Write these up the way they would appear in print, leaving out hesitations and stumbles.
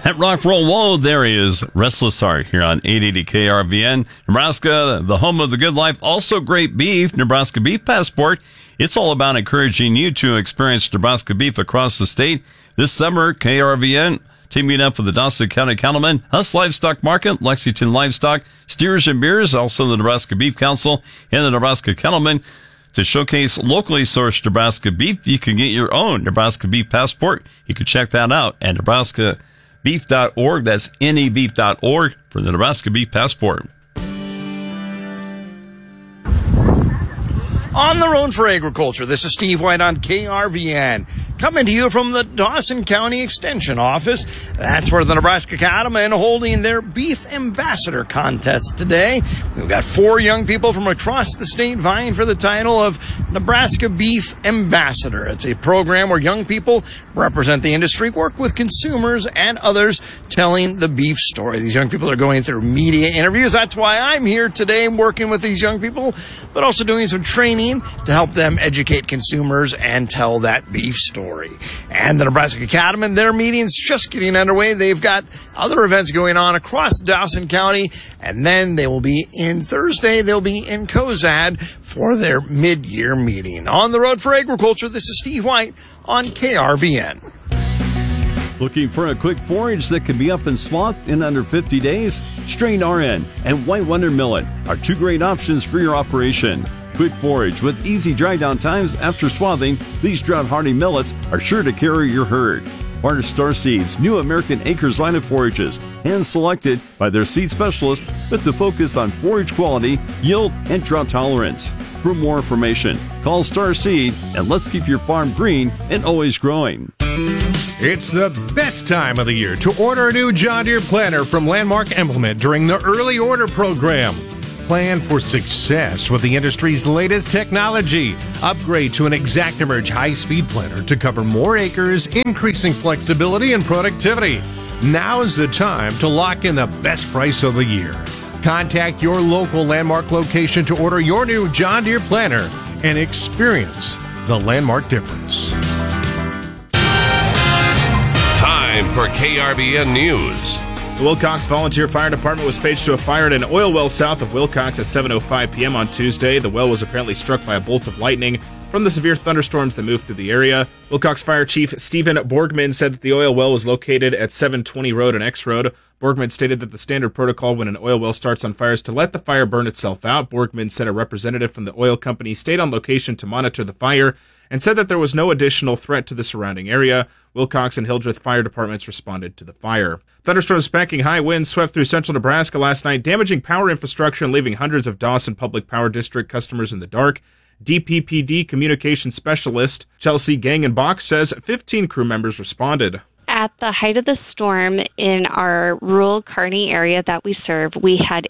At Rock Roll Whoa, there he is, Restless Heart, here on 880 KRVN. Nebraska, the home of the good life, also great beef, Nebraska Beef Passport. It's all about encouraging you to experience Nebraska beef across the state. This summer, KRVN teaming up with the Dawson County Cattlemen, Huss Livestock Market, Lexington Livestock, Steers and Beers, also the Nebraska Beef Council, and the Nebraska Cattlemen. To showcase locally sourced Nebraska beef, you can get your own Nebraska Beef Passport. You can check that out at nebraskabeef.org. That's nebeef.org for the Nebraska Beef Passport. On the road for agriculture, this is Steve White on KRVN, coming to you from the Dawson County Extension Office. That's where the Nebraska Cattlemen holding their Beef Ambassador contest today. We've got 4 young people from across the state vying for the title of Nebraska Beef Ambassador. It's a program where young people represent the industry, work with consumers and others telling the beef story. These young people are going through media interviews. That's why I'm here today working with these young people, but also doing some training to help them educate consumers and tell that beef story. And the Nebraska Cattlemen, their meeting's just getting underway. They've got other events going on across Dawson County, and then they will be in Thursday. They'll be in Cozad for their mid-year meeting. On the road for agriculture, this is Steve White on KRVN. Looking for a quick forage that can be up in swath in under 50 days? Strain RN and White Wonder Millet are 2 great options for your operation. Quick forage with easy dry down times after swathing, these drought-hardy millets are sure to carry your herd. Barter Star Seeds' new American Acres line of forages, hand-selected by their seed specialist with the focus on forage quality, yield, and drought tolerance. For more information, call Star Seed and let's keep your farm green and always growing. It's the best time of the year to order a new John Deere planter from Landmark Implement during the early order program. Plan for success with the industry's latest technology. Upgrade to an ExactEmerge high-speed planter to cover more acres, increasing flexibility and productivity. Now's the time to lock in the best price of the year. Contact your local Landmark location to order your new John Deere planter and experience the Landmark difference. Time for KRVN News. The Wilcox Volunteer Fire Department was paged to a fire at an oil well south of Wilcox at 7:05 p.m. on Tuesday. The well was apparently struck by a bolt of lightning from the severe thunderstorms that moved through the area. Wilcox Fire Chief Stephen Borgman said that the oil well was located at 720 Road and X Road. Borgman stated that the standard protocol when an oil well starts on fire is to let the fire burn itself out. Borgman said a representative from the oil company stayed on location to monitor the fire and said that there was no additional threat to the surrounding area. Wilcox and Hildreth fire departments responded to the fire. Thunderstorms packing high winds swept through central Nebraska last night, damaging power infrastructure and leaving hundreds of Dawson Public Power District customers in the dark. DPPD communications specialist Chelsea Gangenbach says 15 crew members responded. At the height of the storm in our rural Kearney area that we serve, we had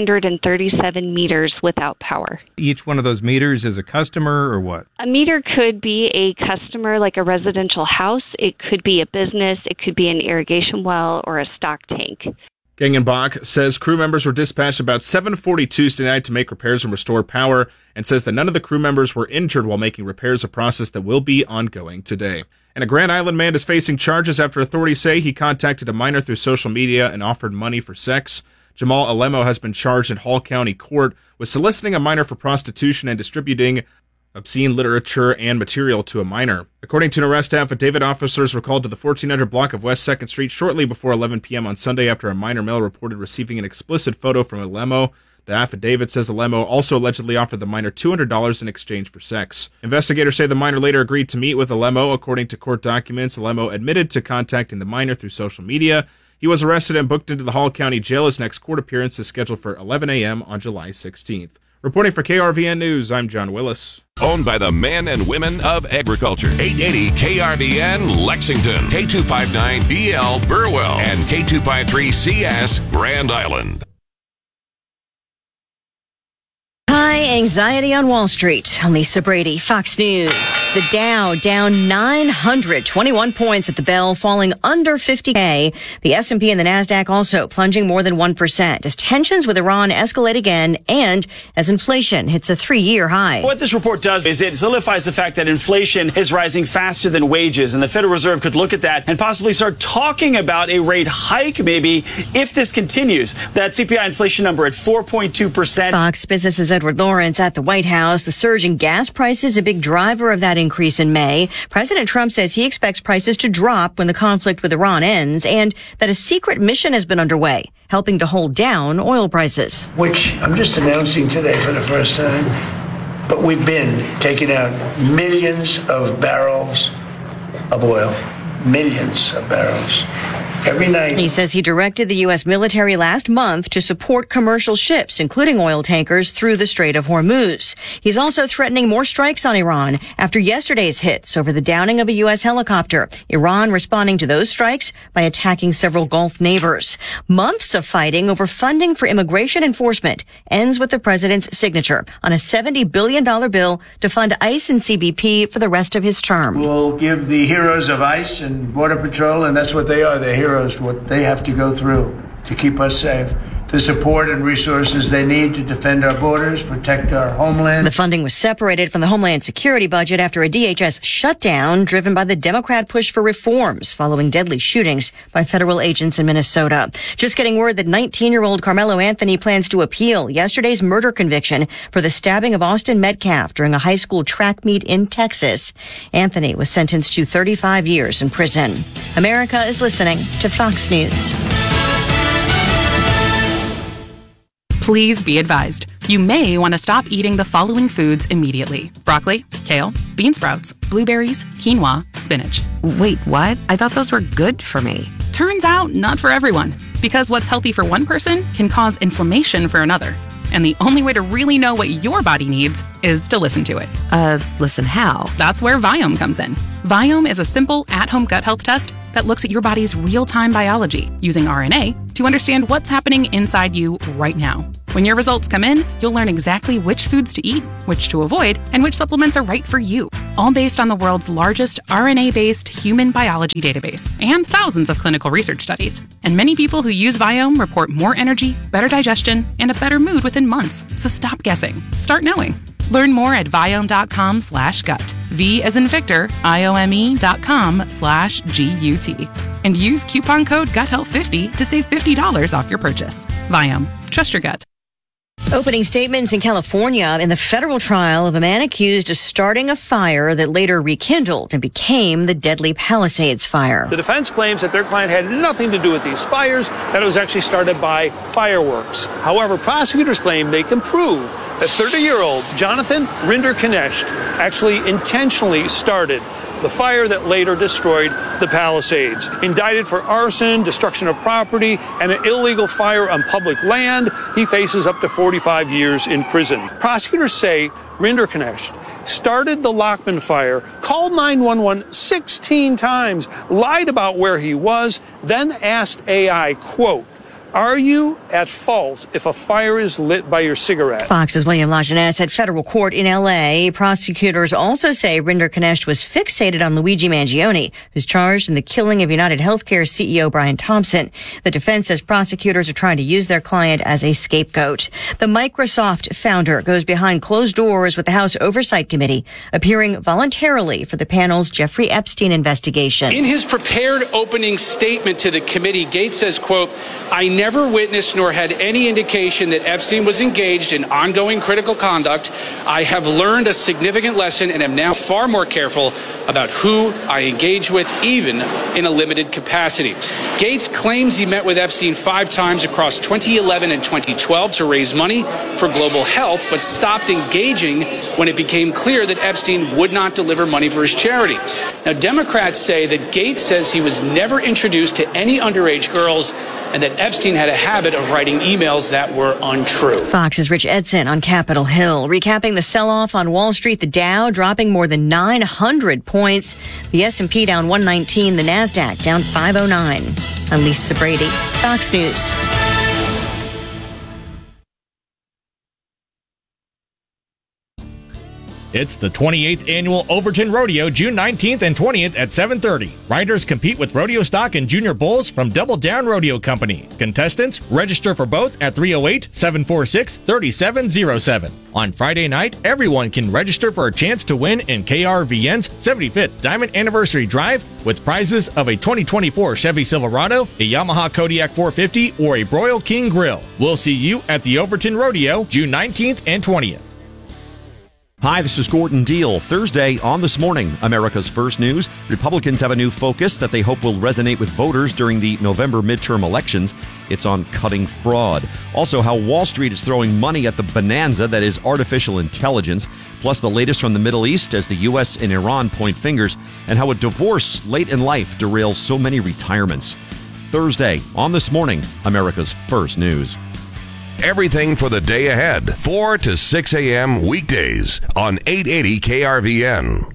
837 meters without power. Each one of those meters is a customer or what? A meter could be a customer like a residential house. It could be a business. It could be an irrigation well or a stock tank. Gangenbach says crew members were dispatched about 7:40 Tuesday night to make repairs and restore power, and says that none of the crew members were injured while making repairs, a process that will be ongoing today. And a Grand Island man is facing charges after authorities say he contacted a minor through social media and offered money for sex. Jamal Alemo has been charged in Hall County Court with soliciting a minor for prostitution and distributing obscene literature and material to a minor. According to an arrest affidavit, officers were called to the 1400 block of West 2nd Street shortly before 11 p.m. on Sunday after a minor male reported receiving an explicit photo from Alemo. The affidavit says Alemo also allegedly offered the minor $200 in exchange for sex. Investigators say the minor later agreed to meet with Alemo. According to court documents, Alemo admitted to contacting the minor through social media. He was arrested and booked into the Hall County Jail. His next court appearance is scheduled for 11 a.m. on July 16th. Reporting for KRVN News, I'm John Willis. Owned by the men and women of agriculture. 880 KRVN Lexington, K259BL Burwell, and K253CS Grand Island. High anxiety on Wall Street. Lisa Brady, Fox News. The Dow down 921 points at the bell, falling under 50K. The S&P and the NASDAQ also plunging more than 1% as tensions with Iran escalate again and as inflation hits a 3-year high. What this report does is it solidifies the fact that inflation is rising faster than wages, and the Federal Reserve could look at that and possibly start talking about a rate hike maybe if this continues. That CPI inflation number at 4.2%. Fox Business's Edward Lawrence at the White House. The surge in gas prices, a big driver of that increase in May. President Trump says he expects prices to drop when the conflict with Iran ends and that a secret mission has been underway, helping to hold down oil prices. Which I'm just announcing today for the first time, but we've been taking out millions of barrels of oil, millions of barrels. Every night. He says he directed the U.S. military last month to support commercial ships, including oil tankers, through the Strait of Hormuz. He's also threatening more strikes on Iran after yesterday's hits over the downing of a U.S. helicopter. Iran responding to those strikes by attacking several Gulf neighbors. Months of fighting over funding for immigration enforcement ends with the president's signature on a $70 billion bill to fund ICE and CBP for the rest of his term. We'll give the heroes of ICE and Border Patrol, and that's what they are, they're heroes, what they have to go through to keep us safe, the support and resources they need to defend our borders, protect our homeland. The funding was separated from the Homeland Security budget after a DHS shutdown driven by the Democrat push for reforms following deadly shootings by federal agents in Minnesota. Just getting word that 19-year-old Carmelo Anthony plans to appeal yesterday's murder conviction for the stabbing of Austin Metcalf during a high school track meet in Texas. Anthony was sentenced to 35 years in prison. America is listening to Fox News. Please be advised, you may want to stop eating the following foods immediately. Broccoli, kale, bean sprouts, blueberries, quinoa, spinach. Wait, what? I thought those were good for me. Turns out, not for everyone. Because what's healthy for one person can cause inflammation for another. And the only way to really know what your body needs is to listen to it. Listen how? That's where Viome comes in. Viome is a simple, at-home gut health test that looks at your body's real-time biology using RNA to understand what's happening inside you right now. When your results come in, you'll learn exactly which foods to eat, which to avoid, and which supplements are right for you. All based on the world's largest RNA-based human biology database and thousands of clinical research studies. And many people who use Viome report more energy, better digestion, and a better mood within months. So stop guessing. Start knowing. Learn more at Viome.com/gut. V as in Victor, IOME.com/GUT. And use coupon code GUTHEALTH50 to save $50 off your purchase. Viome. Trust your gut. Opening statements in California in the federal trial of a man accused of starting a fire that later rekindled and became the deadly Palisades fire. The defense claims that their client had nothing to do with these fires, that it was actually started by fireworks. However, prosecutors claim they can prove that 30-year-old Jonathan Rinder-Knecht actually intentionally started the fire that later destroyed the Palisades. Indicted for arson, destruction of property, and an illegal fire on public land, he faces up to 45 years in prison. Prosecutors say Rinder-Knecht started the Lockman fire, called 911 16 times, lied about where he was, then asked AI, quote, "Are you at fault if a fire is lit by your cigarette?" Fox's William Lajeunesse at federal court in L.A. Prosecutors also say Rinder-Knecht was fixated on Luigi Mangione, who's charged in the killing of United Healthcare CEO Brian Thompson. The defense says prosecutors are trying to use their client as a scapegoat. The Microsoft founder goes behind closed doors with the House Oversight Committee, appearing voluntarily for the panel's Jeffrey Epstein investigation. In his prepared opening statement to the committee, Gates says, quote, "I never witnessed nor had any indication that Epstein was engaged in ongoing critical conduct. I have learned a significant lesson and am now far more careful about who I engage with, even in a limited capacity." Gates claims he met with Epstein 5 times across 2011 and 2012 to raise money for global health, but stopped engaging when it became clear that Epstein would not deliver money for his charity. Now, Democrats say that Gates says he was never introduced to any underage girls and that Epstein had a habit of writing emails that were untrue. Fox's Rich Edson on Capitol Hill. Recapping the sell-off on Wall Street, the Dow dropping more than 900 points. The S&P down 119, the NASDAQ down 509. I'm Lisa Brady, Fox News. It's the 28th Annual Overton Rodeo, June 19th and 20th at 7:30. Riders compete with rodeo stock and junior bulls from Double Down Rodeo Company. Contestants register for both at 308-746-3707. On Friday night, everyone can register for a chance to win in KRVN's 75th Diamond Anniversary Drive with prizes of a 2024 Chevy Silverado, a Yamaha Kodiak 450, or a Broil King Grill. We'll see you at the Overton Rodeo, June 19th and 20th. Hi, this is Gordon Deal. Thursday on This Morning, America's First News. Republicans have a new focus that they hope will resonate with voters during the November midterm elections. It's on cutting fraud. Also, how Wall Street is throwing money at the bonanza that is artificial intelligence. Plus, the latest from the Middle East as the U.S. and Iran point fingers. And how a divorce late in life derails so many retirements. Thursday on This Morning, America's First News. Everything for the day ahead, 4 to 6 a.m. weekdays on 880 KRVN.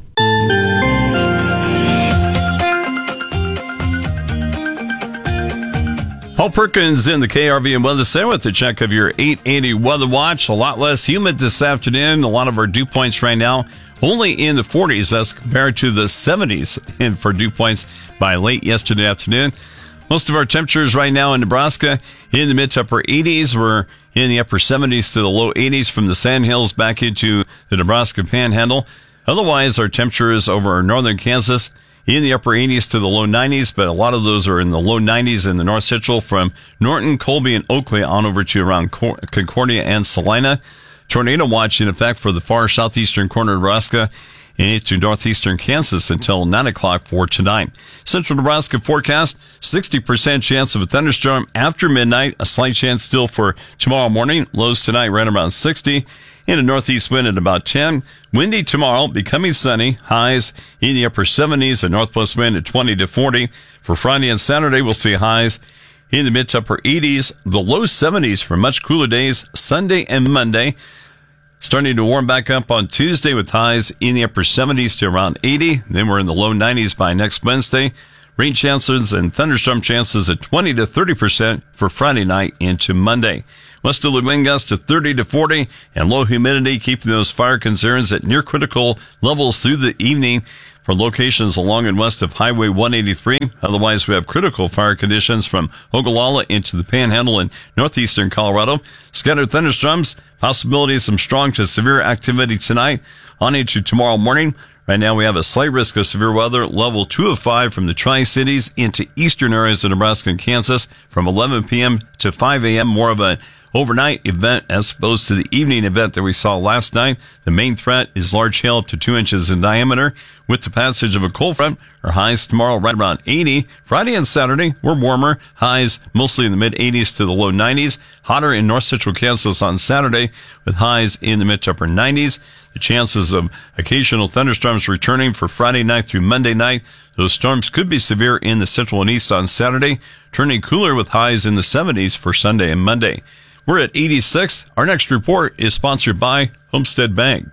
Paul Perkins in the KRVN Weather Center with the check of your 880 Weather Watch. A lot less humid this afternoon. A lot of our dew points right now only in the 40s as compared to the 70s for dew points by late yesterday afternoon. Most of our temperatures right now in Nebraska in the mid to upper 80s. We're in the upper 70s to the low 80s from the Sandhills back into the Nebraska Panhandle. Otherwise, our temperatures over northern Kansas in the upper 80s to the low 90s, but a lot of those are in the low 90s in the North Central from Norton, Colby, and Oakley on over to around Concordia and Salina. Tornado watch in effect for the far southeastern corner of Nebraska and into northeastern Kansas until 9 o'clock for tonight. Central Nebraska forecast, 60% chance of a thunderstorm after midnight. A slight chance still for tomorrow morning. Lows tonight right around 60. In a northeast wind at about 10. Windy tomorrow, becoming sunny. Highs in the upper 70s. A northwest wind at 20 to 40. For Friday and Saturday, we'll see highs in the mid to upper 80s. The low 70s for much cooler days Sunday and Monday. Starting to warm back up on Tuesday with highs in the upper 70s to around 80. Then we're in the low 90s by next Wednesday. Rain chances and thunderstorm chances at 20 to 30% for Friday night into Monday. Westerly wind gusts to 30 to 40 and low humidity keeping those fire concerns at near critical levels through the evening for locations along and west of Highway 183. Otherwise, we have critical fire conditions from Ogallala into the Panhandle in northeastern Colorado. Scattered thunderstorms, possibility of some strong to severe activity tonight on into tomorrow morning. Right now, we have a slight risk of severe weather, level 2 of 5 from the Tri-Cities into eastern areas of Nebraska and Kansas from 11 p.m. to 5 a.m. More of an overnight event as opposed to the evening event that we saw last night. The main threat is large hail up to 2 inches in diameter. With the passage of a cold front, our highs tomorrow right around 80. Friday and Saturday, we're warmer. Highs mostly in the mid-80s to the low 90s. Hotter in north central Kansas on Saturday with highs in the mid to upper 90s. The chances of occasional thunderstorms returning for Friday night through Monday night. Those storms could be severe in the central and east on Saturday, turning cooler with highs in the 70s for Sunday and Monday. We're at 86. Our next report is sponsored by Homestead Bank.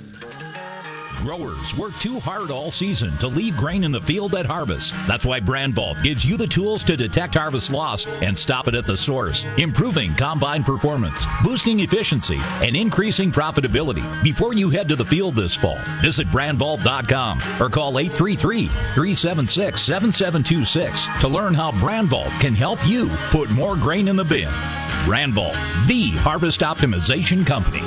Growers work too hard all season to leave grain in the field at harvest. That's why Brandvault gives you the tools to detect harvest loss and stop it at the source, improving combine performance, boosting efficiency, and increasing profitability. Before you head to the field this fall, visit Brandvault.com or call 833-376-7726 to learn how Brandvault can help you put more grain in the bin. Brandvault, the harvest optimization company.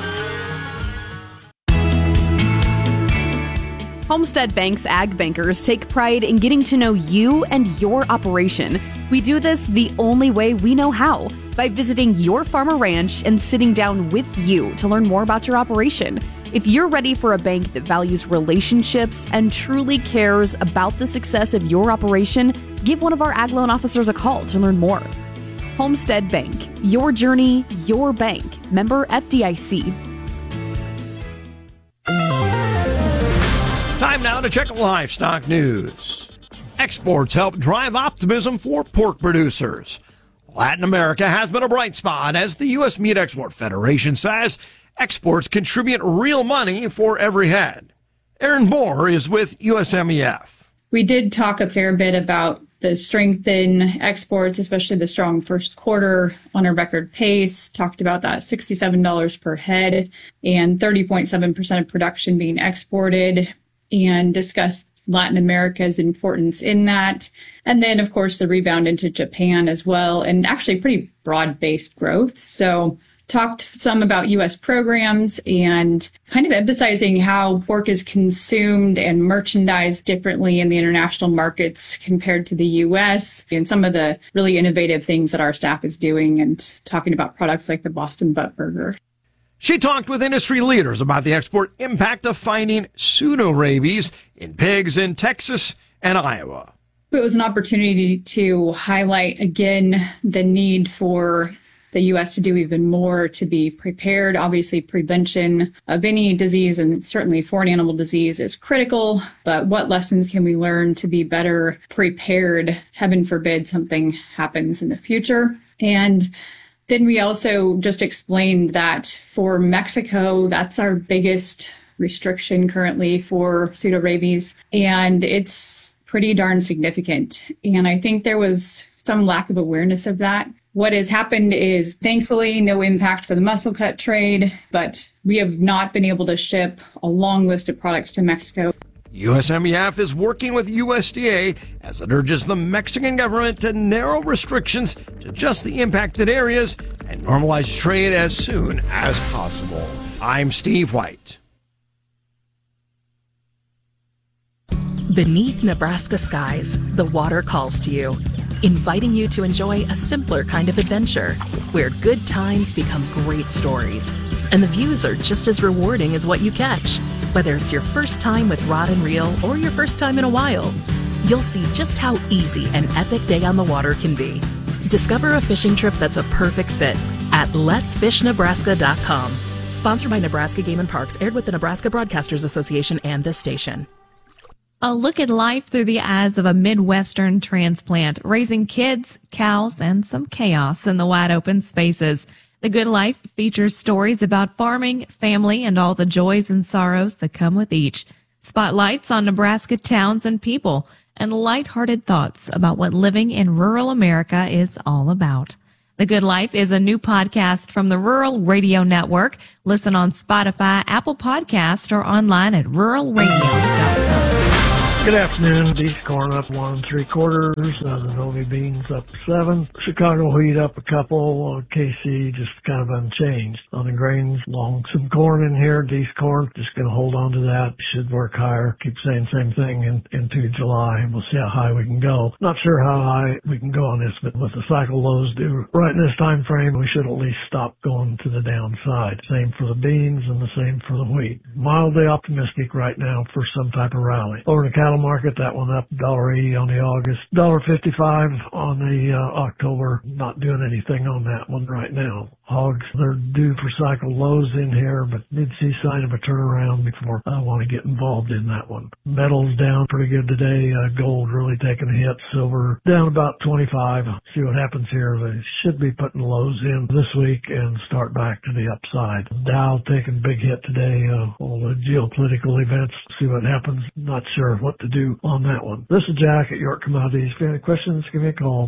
Homestead Bank's Ag Bankers take pride in getting to know you and your operation. We do this the only way we know how, by visiting your farm or ranch and sitting down with you to learn more about your operation. If you're ready for a bank that values relationships and truly cares about the success of your operation, give one of our Ag Loan officers a call to learn more. Homestead Bank, your journey, your bank. Member FDIC. Time now to check livestock news. Exports help drive optimism for pork producers. Latin America has been a bright spot as the U.S. Meat Export Federation says exports contribute real money for every head. Erin Moore is with USMEF. We did talk a fair bit about the strength in exports, especially the strong first quarter on a record pace. Talked about that $67 per head and 30.7% of production being exported, and discussed Latin America's importance in that. And then, of course, the rebound into Japan as well, and actually pretty broad-based growth. So talked some about U.S. programs and kind of emphasizing how pork is consumed and merchandised differently in the international markets compared to the U.S. and some of the really innovative things that our staff is doing, and talking about products like the Boston Butt Burger. She talked with industry leaders about the export impact of finding pseudorabies in pigs in Texas and Iowa. It was an opportunity to highlight again the need for the U.S. to do even more to be prepared. Obviously, prevention of any disease, and certainly foreign animal disease, is critical. But what lessons can we learn to be better prepared? Heaven forbid something happens in the future. And then we also just explained that for Mexico, that's our biggest restriction currently for pseudorabies, and it's pretty darn significant. And I think there was some lack of awareness of that. What has happened is, thankfully, no impact for the muscle cut trade, but we have not been able to ship a long list of products to Mexico. USMEF is working with USDA as it urges the Mexican government to narrow restrictions to just the impacted areas and normalize trade as soon as possible. I'm Steve White. Beneath Nebraska skies, the water calls to you, inviting you to enjoy a simpler kind of adventure where good times become great stories. And the views are just as rewarding as what you catch. Whether it's your first time with rod and reel or your first time in a while, you'll see just how easy an epic day on the water can be. Discover a fishing trip that's a perfect fit at letsfishnebraska.com. Sponsored by Nebraska Game and Parks, aired with the Nebraska Broadcasters Association and this station. A look at life through the eyes of a Midwestern transplant, raising kids, cows, and some chaos in the wide open spaces. The Good Life features stories about farming, family, and all the joys and sorrows that come with each. Spotlights on Nebraska towns and people, and lighthearted thoughts about what living in rural America is all about. The Good Life is a new podcast from the Rural Radio Network. Listen on Spotify, Apple Podcast, or online at ruralradio.com. Good afternoon. Beef corn up 1 3/4. The Novi beans up 7. Chicago wheat up a couple. KC just kind of unchanged. On the grains, long some corn in here. Dees corn, just going to hold on to that. Should work higher. Keep saying same thing into July. We'll see how high we can go. Not sure how high we can go on this, but with the cycle lows due right in this time frame, we should at least stop going to the downside. Same for the beans and the same for the wheat. Mildly optimistic right now for some type of rally. Over in the cattle market, that one up $1.80 on the August, $1.55 on the October. Not doing anything on that one right now. Hogs, they're due for cycle lows in here, but did see sign of a turnaround before I want to get involved in that one. Metals down pretty good today. Gold really taking a hit. Silver down about 25. See what happens here. They should be putting lows in this week and start back to the upside. Dow taking a big hit today. All the geopolitical events. See what happens. Not sure what to do on that one. This is Jack at York Commodities. If you have any questions, give me a call.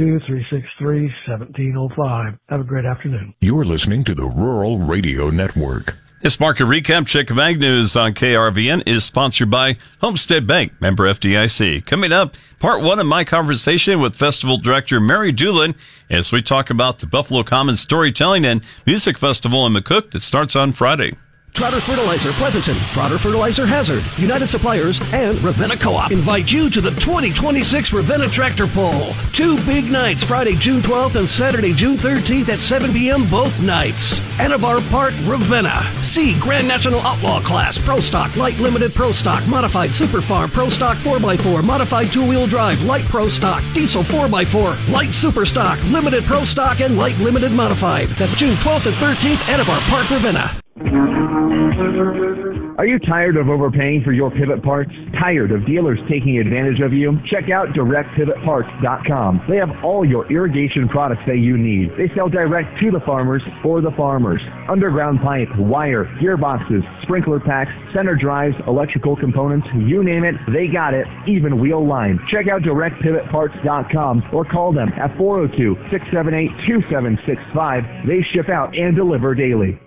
402-363-1705. Have a great afternoon. You're listening to the Rural Radio Network. This market recap check of Ag News on KRVN is sponsored by Homestead Bank, member FDIC. Coming up, part one of my conversation with Festival Director Mary Doolin as we talk about the Buffalo Commons Storytelling and Music Festival in McCook that starts on Friday. Trotter Fertilizer Pleasanton, Trotter Fertilizer Hazard, United Suppliers, and Ravenna Co-op invite you to the 2026 Ravenna Tractor Pull. 2 big nights, Friday, June 12th and Saturday, June 13th at 7 p.m. both nights. Anabar Park, Ravenna. See Grand National Outlaw Class, Pro Stock, Light Limited Pro Stock, Modified Super Farm, Pro Stock 4x4, Modified 2-Wheel Drive, Light Pro Stock, Diesel 4x4, Light Super Stock, Limited Pro Stock, and Light Limited Modified. That's June 12th and 13th, Anabar Park, Ravenna. Are you tired of overpaying for your pivot parts? Tired of dealers taking advantage of you? Check out DirectPivotParts.com. They have all your irrigation products that you need. They sell direct to the farmers for the farmers. Underground pipe, wire, gearboxes, sprinkler packs, center drives, electrical components, you name it, they got it, even wheel line. Check out DirectPivotParts.com or call them at 402-678-2765. They ship out and deliver daily.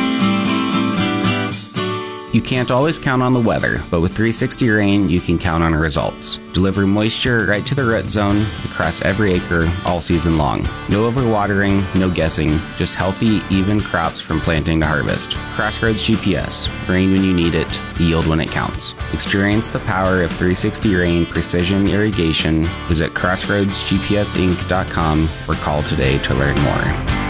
You can't always count on the weather, but with 360 Rain, you can count on results. Deliver moisture right to the root zone across every acre all season long. No overwatering, no guessing, just healthy, even crops from planting to harvest. Crossroads GPS. Rain when you need it, yield when it counts. Experience the power of 360 Rain Precision Irrigation. Visit CrossroadsGPSinc.com or call today to learn more.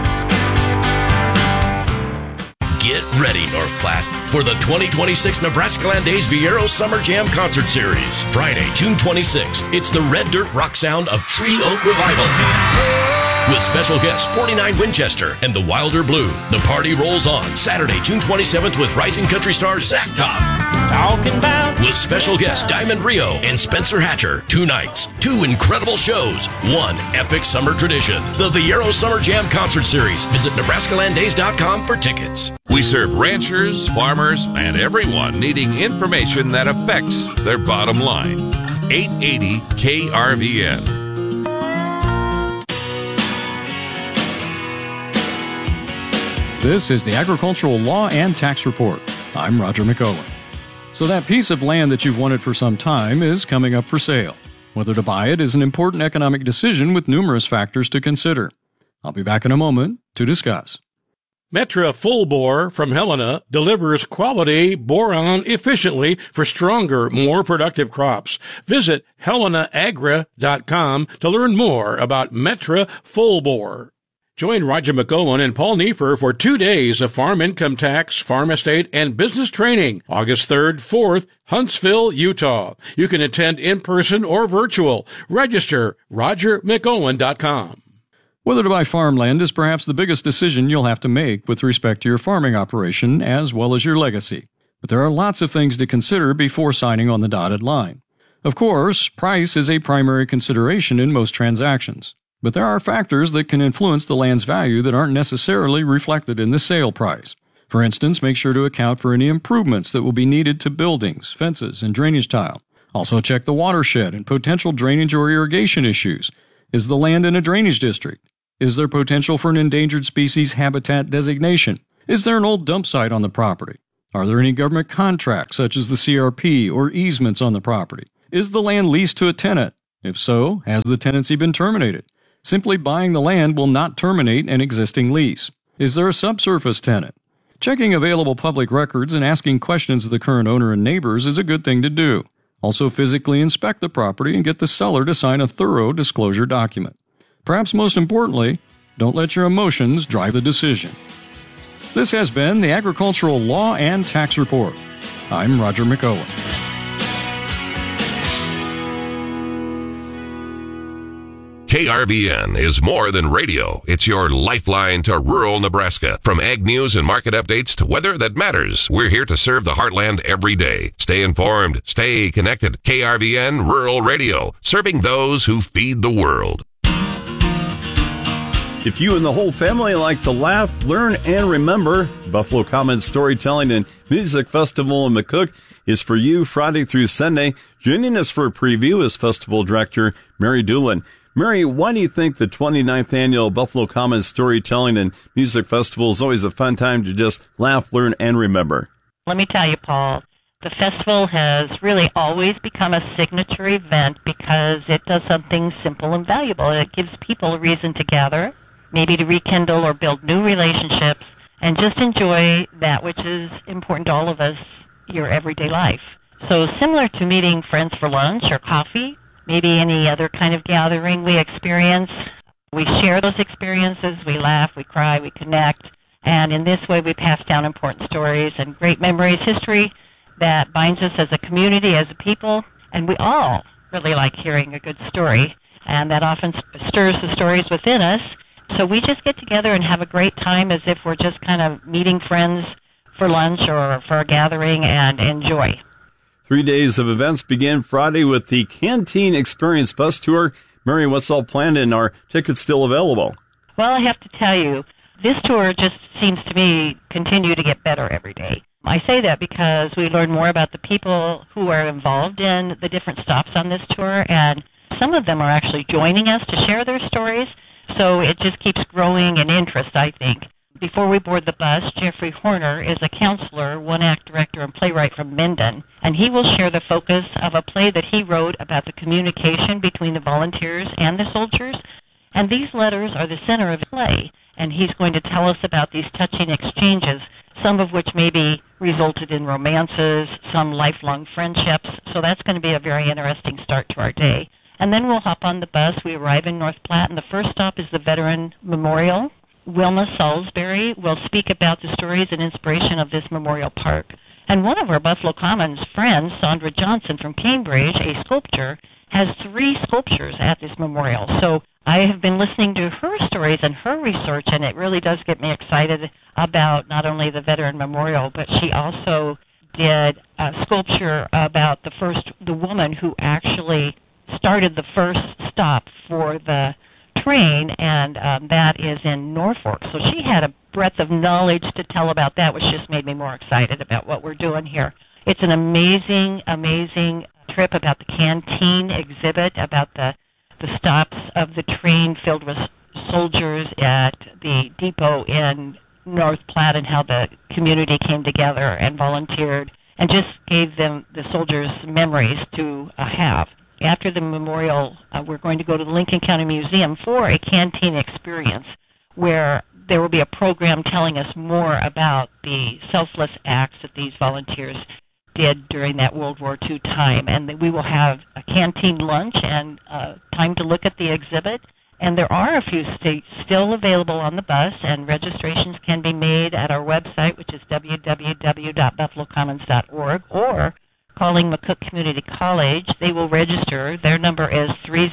Get ready, North Platte, for the 2026 Nebraska Land Days Viero Summer Jam Concert Series. Friday, June 26th, it's the Red Dirt Rock sound of Tree Oak Revival. With special guests 49 Winchester and the Wilder Blue. The party rolls on Saturday, June 27th with rising country star Zach Top. Talking about. With special guests Diamond Rio and Spencer Hatcher. 2 nights, 2 incredible shows, 1 epic summer tradition. The Viero Summer Jam Concert Series. Visit NebraskaLandDays.com for tickets. We serve ranchers, farmers, and everyone needing information that affects their bottom line. 880 KRVN. This is the Agricultural Law and Tax Report. I'm Roger McOwen. So that piece of land that you've wanted for some time is coming up for sale. Whether to buy it is an important economic decision with numerous factors to consider. I'll be back in a moment to discuss. Metra Full Bore from Helena delivers quality boron efficiently for stronger, more productive crops. Visit HelenaAgra.com to learn more about Metra Full Bore. Join Roger McOwen and Paul Neiffer for 2 days of farm income tax, farm estate, and business training, August 3rd, 4th, Huntsville, Utah. You can attend in person or virtual. Register RogerMcOwen.com. Whether to buy farmland is perhaps the biggest decision you'll have to make with respect to your farming operation as well as your legacy. But there are lots of things to consider before signing on the dotted line. Of course, price is a primary consideration in most transactions. But there are factors that can influence the land's value that aren't necessarily reflected in the sale price. For instance, make sure to account for any improvements that will be needed to buildings, fences, and drainage tile. Also check the watershed and potential drainage or irrigation issues. Is the land in a drainage district? Is there potential for an endangered species habitat designation? Is there an old dump site on the property? Are there any government contracts such as the CRP or easements on the property? Is the land leased to a tenant? If so, has the tenancy been terminated? Simply buying the land will not terminate an existing lease. Is there a subsurface tenant? Checking available public records and asking questions of the current owner and neighbors is a good thing to do. Also physically inspect the property and get the seller to sign a thorough disclosure document. Perhaps most importantly, don't let your emotions drive the decision. This has been the Agricultural Law and Tax Report. I'm Roger McOwen. KRVN is more than radio. It's your lifeline to rural Nebraska. From ag news and market updates to weather that matters, we're here to serve the heartland every day. Stay informed. Stay connected. KRVN Rural Radio, serving those who feed the world. If you and the whole family like to laugh, learn, and remember, Buffalo Commons Storytelling and Music Festival in McCook is for you Friday through Sunday. Joining us for a preview is Festival Director Mary Doolin. Mary, why do you think the 29th Annual Buffalo Commons Storytelling and Music Festival is always a fun time to just laugh, learn, and remember? Let me tell you, Paul, the festival has really always become a signature event because it does something simple and valuable. It gives people a reason to gather, maybe to rekindle or build new relationships, and just enjoy that which is important to all of us, your everyday life. So similar to meeting friends for lunch or coffee, maybe any other kind of gathering we experience, we share those experiences, we laugh, we cry, we connect, and in this way we pass down important stories and great memories, history that binds us as a community, as a people, and we all really like hearing a good story, and that often stirs the stories within us. So we just get together and have a great time as if we're just kind of meeting friends for lunch or for a gathering and enjoy. 3 days of events begin Friday with the Canteen Experience Bus Tour. Mary, what's all planned and are tickets still available? Well, I have to tell you, this tour just seems to me continue to get better every day. I say that because we learn more about the people who are involved in the different stops on this tour, and some of them are actually joining us to share their stories, so it just keeps growing in interest, I think. Before we board the bus, Jeffrey Horner is a counselor, one-act director, and playwright from Minden, and he will share the focus of a play that he wrote about the communication between the volunteers and the soldiers, and these letters are the center of the play, and he's going to tell us about these touching exchanges, some of which maybe resulted in romances, some lifelong friendships, so that's going to be a very interesting start to our day. And then we'll hop on the bus. We arrive in North Platte, and the first stop is the Veteran Memorial. Wilma Salisbury will speak about the stories and inspiration of this memorial park. And one of our Buffalo Commons friends, Sandra Johnson from Cambridge, a sculptor, has 3 sculptures at this memorial. So I have been listening to her stories and her research, and it really does get me excited about not only the Veteran Memorial, but she also did a sculpture about the woman who actually started the first stop for the train, and that is in Norfolk. So she had a breadth of knowledge to tell about that, which just made me more excited about what we're doing here. It's an amazing, amazing trip about the canteen exhibit, about the stops of the train filled with soldiers at the depot in North Platte, and how the community came together and volunteered and just gave them, the soldiers, memories to have. After the memorial, we're going to go to the Lincoln County Museum for a canteen experience where there will be a program telling us more about the selfless acts that these volunteers did during that World War II time. And we will have a canteen lunch and time to look at the exhibit. And there are a few seats still available on the bus, and registrations can be made at our website, which is www.buffalocommons.org, or calling McCook Community College. They will register. Their number is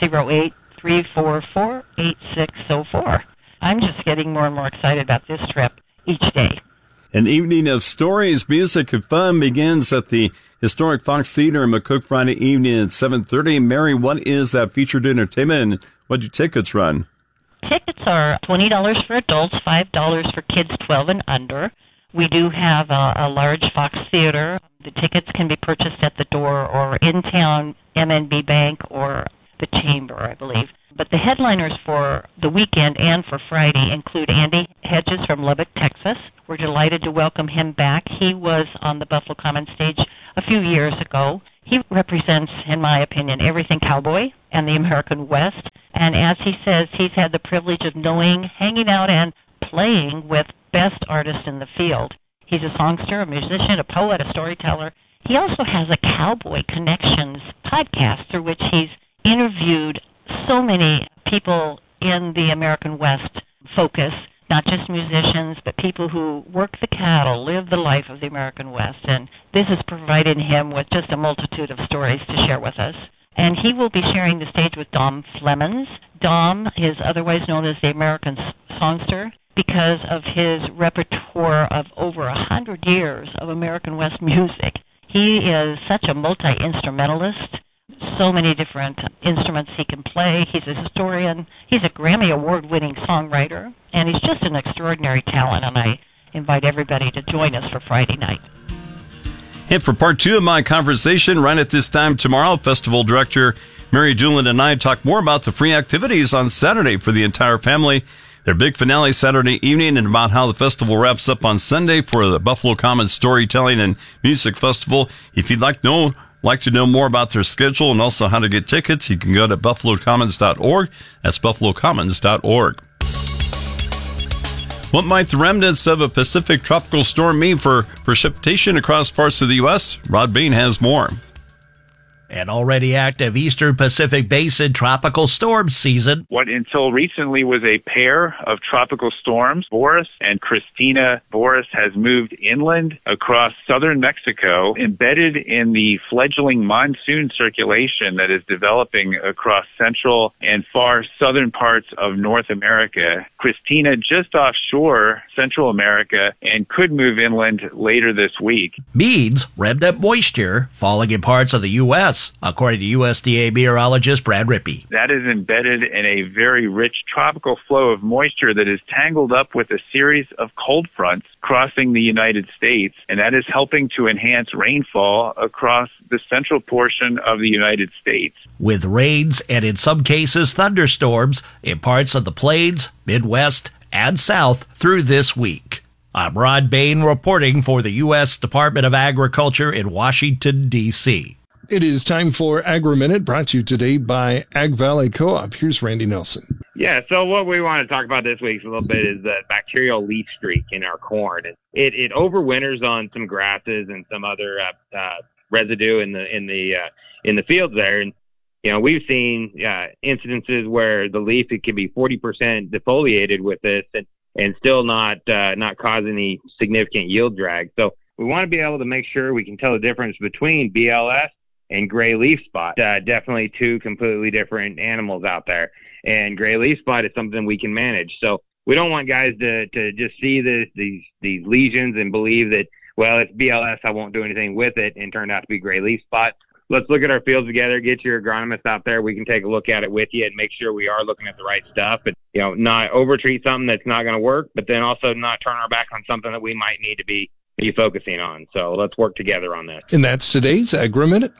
308-344-8604. I'm just getting more and more excited about this trip each day. An evening of stories, music, and fun begins at the historic Fox Theater in McCook Friday evening at 7:30. Mary, what is that featured entertainment, and what do tickets run? Tickets are $20 for adults, $5 for kids 12 and under. We do have a large Fox Theater. The tickets can be purchased at the door or in town, MNB Bank, or the Chamber, I believe. But the headliners for the weekend and for Friday include Andy Hedges from Lubbock, Texas. We're delighted to welcome him back. He was on the Buffalo Commons stage a few years ago. He represents, in my opinion, everything cowboy and the American West. And as he says, he's had the privilege of knowing, hanging out, and playing with best artists in the field. He's a songster, a musician, a poet, a storyteller. He also has a Cowboy Connections podcast through which he's interviewed so many people in the American West focus, not just musicians, but people who work the cattle, live the life of the American West. And this has provided him with just a multitude of stories to share with us. And he will be sharing the stage with Dom Flemons. Dom is otherwise known as the American Songster because of his repertoire of over 100 years of American West music. He is such a multi-instrumentalist. So many different instruments he can play. He's a historian. He's a Grammy Award-winning songwriter. And he's just an extraordinary talent, and I invite everybody to join us for Friday night. And for part 2 of my conversation, right at this time tomorrow, Festival Director Mary Doolin and I talk more about the free activities on Saturday for the entire family. Their big finale Saturday evening, and about how the festival wraps up on Sunday for the Buffalo Commons Storytelling and Music Festival. If you'd like to know more about their schedule and also how to get tickets, you can go to buffalocommons.org. That's buffalocommons.org. What might the remnants of a Pacific tropical storm mean for precipitation across parts of the U.S.? Rod Bain has more. an already active Eastern Pacific Basin tropical storm season. What until recently was a pair of tropical storms, Boris and Christina. Boris has moved inland across southern Mexico, embedded in the fledgling monsoon circulation that is developing across central and far southern parts of North America. Christina just offshore Central America and could move inland later this week. Means remnant moisture falling in parts of the U.S., according to USDA meteorologist Brad Rippey. That is embedded in a very rich tropical flow of moisture that is tangled up with a series of cold fronts crossing the United States, and that is helping to enhance rainfall across the central portion of the United States. With rains and in some cases thunderstorms in parts of the Plains, Midwest, and South through this week. I'm Ron Bain reporting for the U.S. Department of Agriculture in Washington, D.C. It is time for Agri-Minute, brought to you today by Ag Valley Co-op. Here's Randy Nelson. Yeah, so what we want to talk about this week a little bit is the bacterial leaf streak in our corn. It overwinters on some grasses and some other residue in the fields there, and we've seen incidences where the leaf, it can be 40% defoliated with this and still not cause any significant yield drag. So we want to be able to make sure we can tell the difference between BLS and gray leaf spot. Definitely two completely different animals out there. And gray leaf spot is something we can manage. So we don't want guys to just see these lesions and believe that, well, it's BLS, I won't do anything with it, and turned out to be gray leaf spot. Let's look at our fields together, get your agronomist out there. We can take a look at it with you and make sure we are looking at the right stuff and, not overtreat something that's not going to work, but then also not turn our back on something that we might need to be focusing on. So let's work together on that. And that's today's Agri-Minute.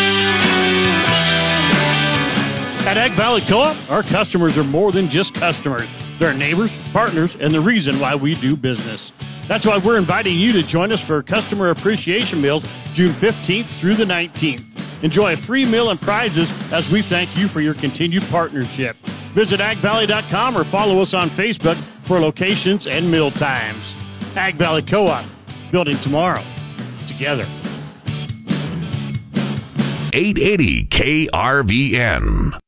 At Ag Valley Co-op, our customers are more than just customers. They're neighbors, partners, and the reason why we do business. That's why we're inviting you to join us for Customer Appreciation Meals June 15th through the 19th. Enjoy a free meal and prizes as we thank you for your continued partnership. Visit agvalley.com or follow us on Facebook for locations and meal times. Ag Valley Co-op, building tomorrow together. 880 KRVN.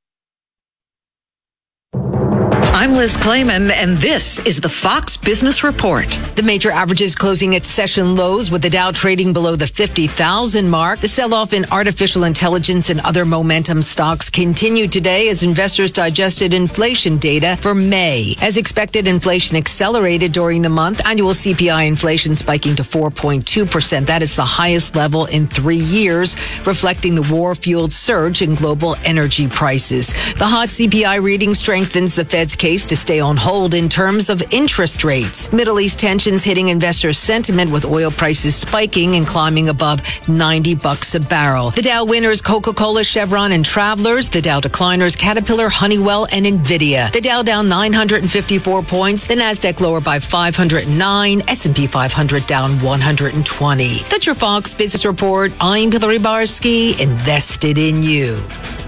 I'm Liz Clayman, and this is the Fox Business Report. The major averages closing at session lows, with the Dow trading below the 50,000 mark. The sell-off in artificial intelligence and other momentum stocks continued today as investors digested inflation data for May. As expected, inflation accelerated during the month. Annual CPI inflation spiking to 4.2%. That is the highest level in 3 years, reflecting the war-fueled surge in global energy prices. The hot CPI reading strengthens the Fed's case to stay on hold in terms of interest rates. Middle East tensions hitting investor sentiment, with oil prices spiking and climbing above $90 a barrel. The Dow winners Coca-Cola, Chevron, and Travelers. The Dow decliners Caterpillar, Honeywell, and Nvidia. The Dow down 954 points. The Nasdaq lower by 509. S&P 500 down 120. That's your Fox Business Report. I'm Hillary Barsky, invested in you.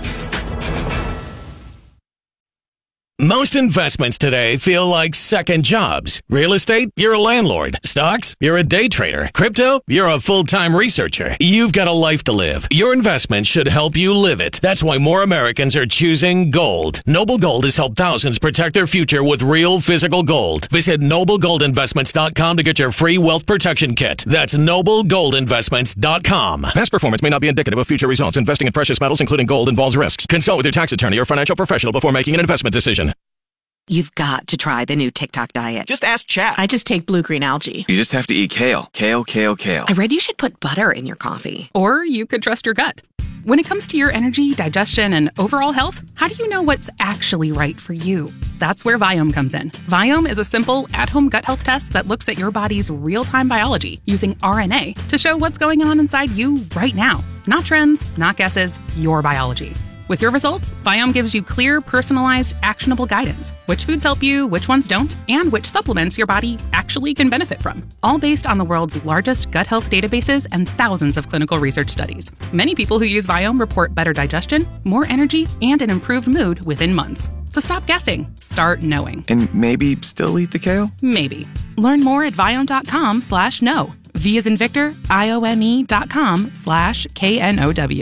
Most investments today feel like second jobs. Real estate, you're a landlord. Stocks, you're a day trader. Crypto, you're a full-time researcher. You've got a life to live. Your investment should help you live it. That's why more Americans are choosing gold. Noble Gold has helped thousands protect their future with real physical gold. Visit NobleGoldInvestments.com to get your free wealth protection kit. That's NobleGoldInvestments.com. Past performance may not be indicative of future results. Investing in precious metals, including gold, involves risks. Consult with your tax attorney or financial professional before making an investment decision. You've got to try the new TikTok diet. Just ask chat. I just take blue-green algae. You just have to eat kale. Kale, kale, kale. I read you should put butter in your coffee. Or you could trust your gut. When it comes to your energy, digestion, and overall health, how do you know what's actually right for you? That's where Viome comes in. Viome is a simple, at-home gut health test that looks at your body's real-time biology using RNA to show what's going on inside you right now. Not trends, not guesses, your biology. With your results, Viome gives you clear, personalized, actionable guidance. Which foods help you, which ones don't, and which supplements your body actually can benefit from. All based on the world's largest gut health databases and thousands of clinical research studies. Many people who use Viome report better digestion, more energy, and an improved mood within months. So stop guessing. Start knowing. And maybe still eat the kale? Maybe. Learn more at Viome.com/know. V as in Victor, IOME.com/KNOW.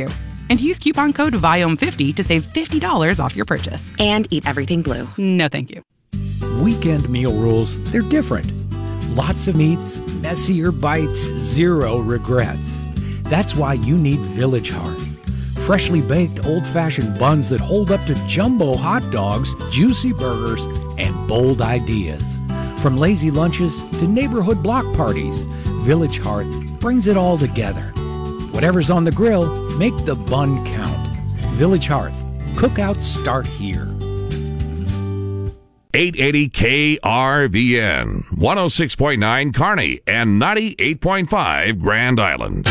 And use coupon code VIOM50 to save $50 off your purchase. And eat everything blue. No, thank you. Weekend meal rules, they're different. Lots of meats, messier bites, zero regrets. That's why you need Village Hearth. Freshly baked old-fashioned buns that hold up to jumbo hot dogs, juicy burgers, and bold ideas. From lazy lunches to neighborhood block parties, Village Hearth brings it all together. Whatever's on the grill, make the bun count. Village Hearth. Cookouts start here. 880 KRVN, 106.9 Kearney, and 98.5 Grand Island.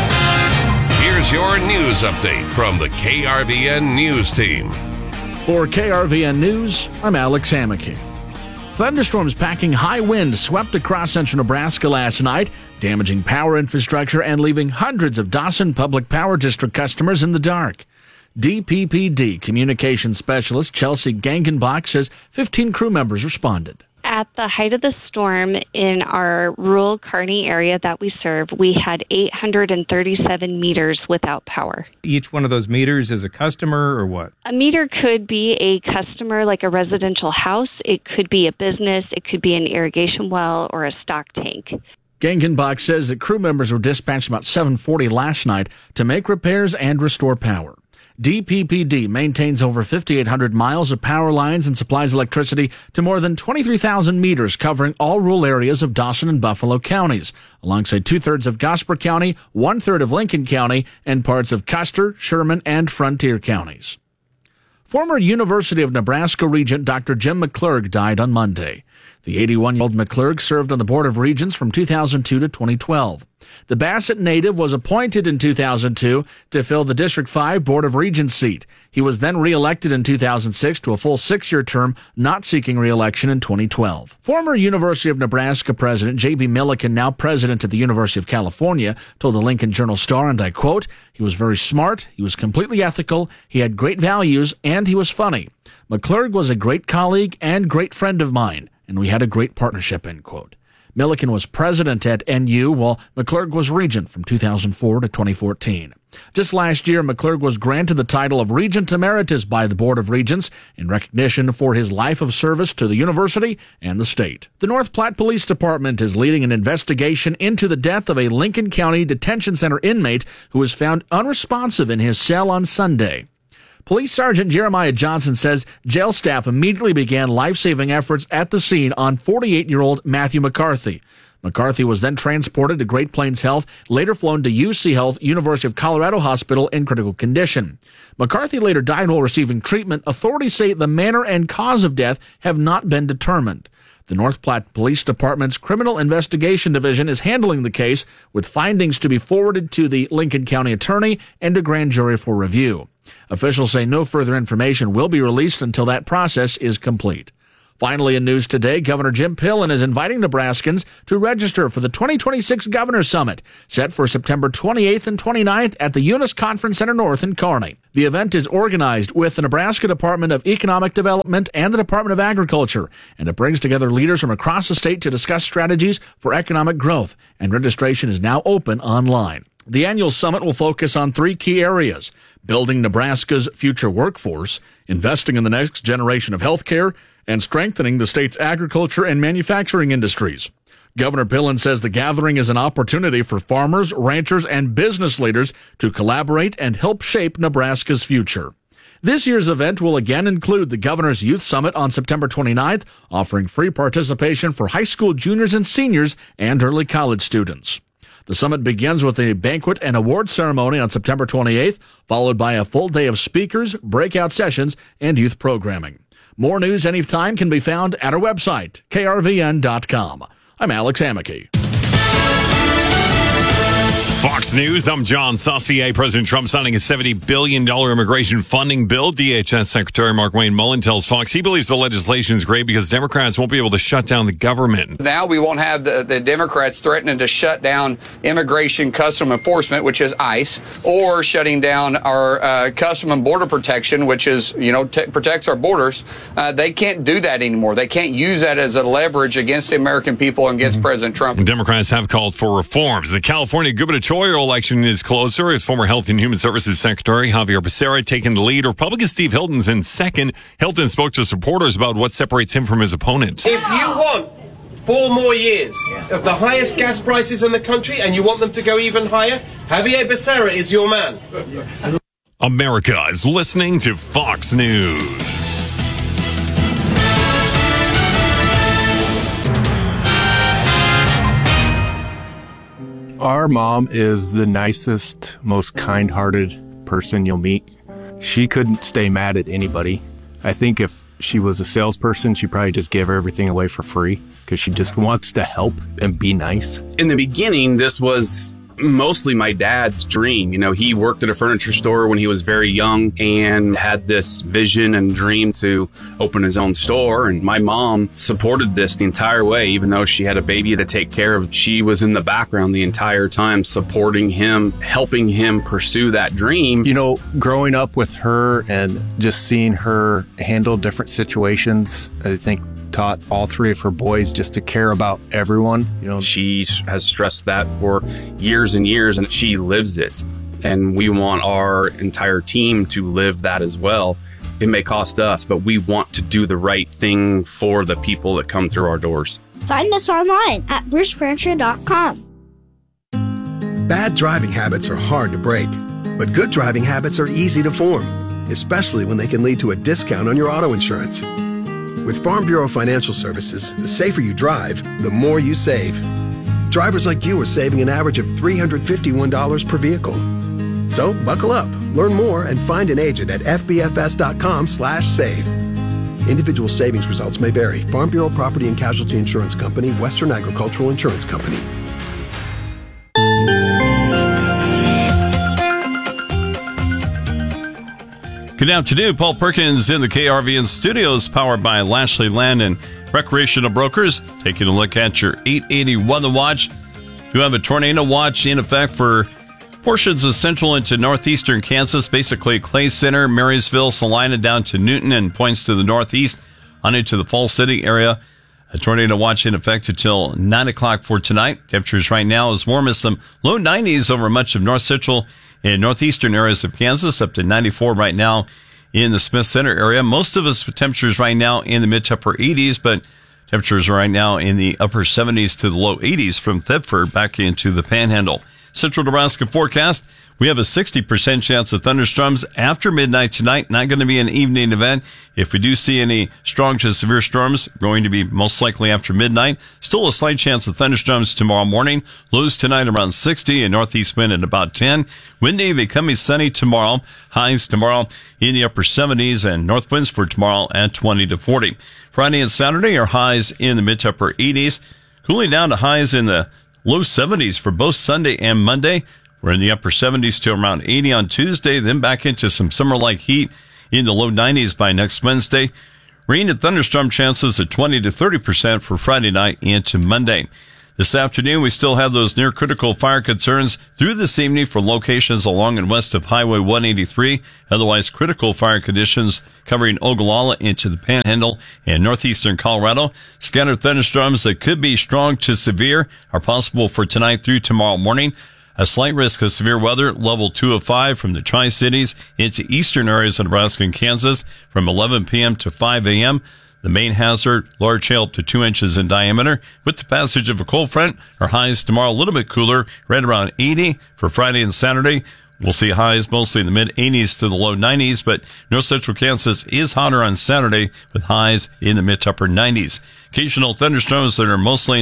Here's your news update from the KRVN News Team. For KRVN News, I'm Alex Hammocky. Thunderstorms packing high winds swept across central Nebraska last night, damaging power infrastructure and leaving hundreds of Dawson Public Power District customers in the dark. DPPD Communications Specialist Chelsea Gangenbach says 15 crew members responded. At the height of the storm in our rural Kearney area that we serve, we had 837 meters without power. Each one of those meters is a customer or what? A meter could be a customer like a residential house. It could be a business. It could be an irrigation well or a stock tank. Gangenbach says that crew members were dispatched about 7:40 last night to make repairs and restore power. DPPD maintains over 5,800 miles of power lines and supplies electricity to more than 23,000 meters covering all rural areas of Dawson and Buffalo counties, alongside 2/3 of Gosper County, 1/3 of Lincoln County, and parts of Custer, Sherman, and Frontier counties. Former University of Nebraska Regent Dr. Jim McClurg died on Monday. The 81-year-old McClurg served on the Board of Regents from 2002 to 2012. The Bassett native was appointed in 2002 to fill the District 5 Board of Regents seat. He was then re-elected in 2006 to a full 6-year term, not seeking re-election in 2012. Former University of Nebraska President J.B. Milliken, now president at the University of California, told the Lincoln Journal-Star, and I quote, "He was very smart, he was completely ethical, he had great values, and he was funny. McClurg was a great colleague and great friend of mine, and we had a great partnership," end quote. Milliken was president at NU, while McClurg was regent from 2004 to 2014. Just last year, McClurg was granted the title of Regent Emeritus by the Board of Regents in recognition for his life of service to the university and the state. The North Platte Police Department is leading an investigation into the death of a Lincoln County Detention Center inmate who was found unresponsive in his cell on Sunday. Police Sergeant Jeremiah Johnson says jail staff immediately began life-saving efforts at the scene on 48-year-old Matthew McCarthy. McCarthy was then transported to Great Plains Health, later flown to UC Health, University of Colorado Hospital in critical condition. McCarthy later died while receiving treatment. Authorities say the manner and cause of death have not been determined. The North Platte Police Department's Criminal Investigation Division is handling the case, with findings to be forwarded to the Lincoln County Attorney and a grand jury for review. Officials say no further information will be released until that process is complete. Finally, in news today, Governor Jim Pillen is inviting Nebraskans to register for the 2026 Governors Summit, set for September 28th and 29th at the Eunice Conference Center North in Kearney. The event is organized with the Nebraska Department of Economic Development and the Department of Agriculture, and it brings together leaders from across the state to discuss strategies for economic growth, and registration is now open online. The annual summit will focus on 3 key areas: building Nebraska's future workforce, investing in the next generation of healthcare, and strengthening the state's agriculture and manufacturing industries. Governor Pillen says the gathering is an opportunity for farmers, ranchers, and business leaders to collaborate and help shape Nebraska's future. This year's event will again include the Governor's Youth Summit on September 29th, offering free participation for high school juniors and seniors and early college students. The summit begins with a banquet and award ceremony on September 28th, followed by a full day of speakers, breakout sessions, and youth programming. More news anytime can be found at our website, krvn.com. I'm Alex Hammocky. Fox News, I'm John Saucier. President Trump signing a $70 billion immigration funding bill. DHS Secretary Mark Wayne Mullen tells Fox he believes the legislation is great because Democrats won't be able to shut down the government. Now we won't have the Democrats threatening to shut down Immigration Custom Enforcement, which is ICE, or shutting down our Custom and Border Protection, which is, protects our borders. They can't do that anymore. They can't use that as a leverage against the American people and against President Trump. Democrats have called for reforms. The California gubernatorial gubernatorial election is closer as former Health and Human Services Secretary Javier Becerra taking the lead. Republican Steve Hilton's in second. Hilton spoke to supporters about what separates him from his opponent. If you want 4 more years of the highest gas prices in the country and you want them to go even higher, Javier Becerra is your man. America is listening to Fox News. Our mom is the nicest, most kind-hearted person you'll meet. She couldn't stay mad at anybody. I think if she was a salesperson, she'd probably just give everything away for free because she just wants to help and be nice. In the beginning, this was mostly my dad's dream. You know, he worked at a furniture store when he was very young and had this vision and dream to open his own store. And my mom supported this the entire way, even though she had a baby to take care of. She was in the background the entire time, supporting him, helping him pursue that dream. You know, growing up with her and just seeing her handle different situations, I think taught all 3 of her boys just to care about everyone. You know, she has stressed that for years and years, and she lives it. And we want our entire team to live that as well. It may cost us, but we want to do the right thing for the people that come through our doors. Find us online at brucefurniture.com. Bad driving habits are hard to break, but good driving habits are easy to form, especially when they can lead to a discount on your auto insurance. With Farm Bureau Financial Services, the safer you drive, the more you save. Drivers like you are saving an average of $351 per vehicle. So buckle up, learn more, and find an agent at fbfs.com/save. Individual savings results may vary. Farm Bureau Property and Casualty Insurance Company, Western Agricultural Insurance Company. Good afternoon. Paul Perkins in the KRVN studios, powered by Lashley Land and Recreational Brokers. Taking a look at your 880 weather watch. You have a tornado watch in effect for portions of central into northeastern Kansas, basically Clay Center, Marysville, Salina, down to Newton, and points to the northeast on into the Falls City area. A tornado watch in effect until 9 o'clock for tonight. Temperatures right now as warm as some low 90s over much of north central and northeastern areas of Kansas, up to 94 right now in the Smith Center area. Most of us temperatures right now in the mid to upper 80s, but temperatures right now in the upper 70s to the low 80s from Thedford back into the Panhandle. Central Nebraska forecast. We have a 60% chance of thunderstorms after midnight tonight. Not going to be an evening event. If we do see any strong to severe storms, going to be most likely after midnight. Still a slight chance of thunderstorms tomorrow morning. Lows tonight around 60 and northeast wind at about 10. Windy, becoming sunny tomorrow. Highs tomorrow in the upper 70s and north winds for tomorrow at 20 to 40. Friday and Saturday are highs in the mid to upper 80s. Cooling down to highs in the low 70s for both Sunday and Monday. We're in the upper 70s to around 80 on Tuesday, then back into some summer-like heat in the low 90s by next Wednesday. Rain and thunderstorm chances at 20 to 30% for Friday night into Monday. This afternoon, we still have those near-critical fire concerns through this evening for locations along and west of Highway 183. Otherwise, critical fire conditions covering Ogallala into the Panhandle and northeastern Colorado. Scattered thunderstorms that could be strong to severe are possible for tonight through tomorrow morning. A slight risk of severe weather, level 2 of 5 from the Tri-Cities into eastern areas of Nebraska and Kansas from 11 p.m. to 5 a.m. The main hazard, large hail up to 2 inches in diameter. With the passage of a cold front, our highs tomorrow a little bit cooler, right around 80 for Friday and Saturday. We'll see highs mostly in the mid-80s to the low 90s, but north central Kansas is hotter on Saturday with highs in the mid to upper 90s. Occasional thunderstorms that are mostly